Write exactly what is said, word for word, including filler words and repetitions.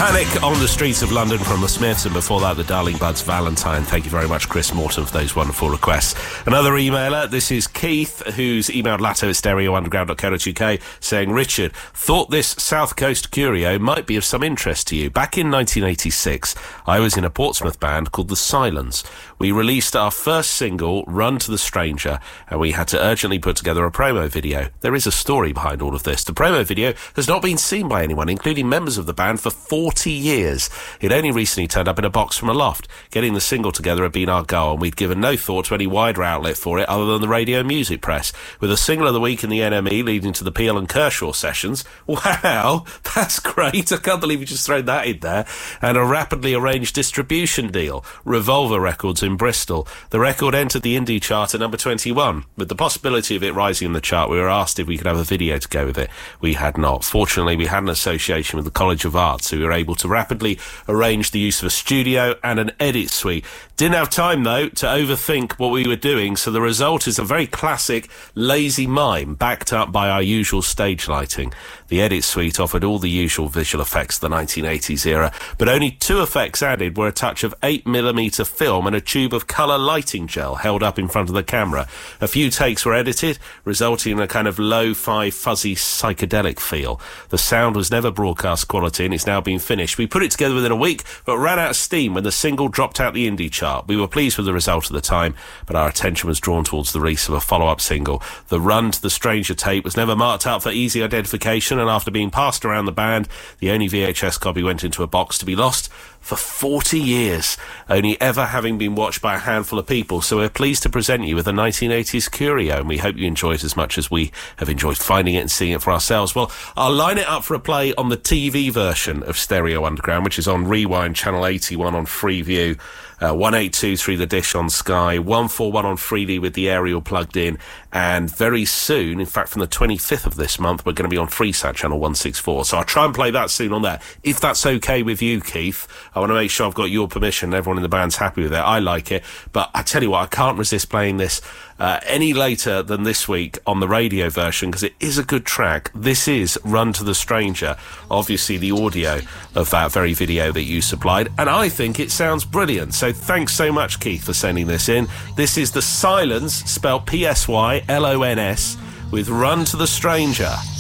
Panic on the Streets of London from the Smiths, and before that, the Darling Buds Valentine. Thank you very much, Chris Morton, for those wonderful requests. Another emailer, this is Keith, who's emailed Latto at stereo underground dot co dot uk, saying, Richard, thought this South Coast curio might be of some interest to you. Back in nineteen eighty-six, I was in a Portsmouth band called The Silence. We released our first single, Run to the Stranger, and we had to urgently put together a promo video. There is a story behind all of this. The promo video has not been seen by anyone, including members of the band, for forty years. It only recently turned up in a box from a loft. Getting the single together had been our goal, and we'd given no thought to any wider outlet for it other than the radio music press. With a single of the week in the N M E leading to the Peel and Kershaw sessions. Wow, that's great. I can't believe you just thrown that in there. And a rapidly arranged distribution deal. Revolver Records in Bristol. The record entered the indie chart at number twenty-one. With the possibility of it rising in the chart, we were asked if we could have a video to go with it. We had not. Fortunately, we had an association with the College of Art, so we were able to rapidly arrange the use of a studio and an edit suite. Didn't have time, though, to overthink what we were doing, so the result is a very classic lazy mime backed up by our usual stage lighting. The edit suite offered all the usual visual effects of the nineteen eighties era, but only two effects added were a touch of eight millimeter film and a tube of colour lighting gel held up in front of the camera. A few takes were edited, resulting in a kind of lo-fi, fuzzy, psychedelic feel. The sound was never broadcast quality, and it's now been finished. We put it together within a week, but ran out of steam when the single dropped out the indie chart. We were pleased with the result at the time, but our attention was drawn towards the release of a follow-up single. The Run to the Stranger tape was never marked up for easy identification, and after being passed around the band, the only V H S copy went into a box to be lost for forty years, only ever having been watched by a handful of people. So we're pleased to present you with a nineteen eighties curio, and we hope you enjoy it as much as we have enjoyed finding it and seeing it for ourselves. Well, I'll line it up for a play on the T V version of Stereo Underground, which is on Rewind, channel eighty-one on Freeview, uh, one eight two three The Dish on Sky, one forty-one on Freely with the aerial plugged in, and very soon, in fact from the twenty-fifth of this month, we're going to be on Freesat channel one sixty-four. So I'll try and play that soon on there, if that's okay with you, Keith. I want to make sure I've got your permission, everyone in the band's happy with it. I like it, but I tell you what, I can't resist playing this uh, any later than this week on the radio version, because it is a good track. This is Run to the Stranger, obviously the audio of that very video that you supplied, and I think it sounds brilliant. So thanks so much, Keith, for sending this in. This is The Silence, spelled P S Y L O N S, with Run to the Stranger.